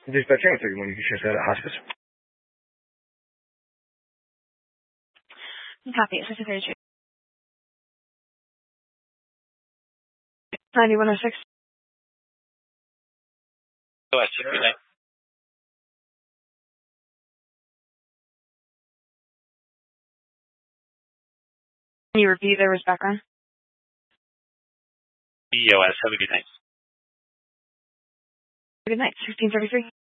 Dispatch 31, you can share that at hospice. Copy. 632. 9106. OS, good night. Can you repeat? There was background. EOS, have a good night. Good night. 1633.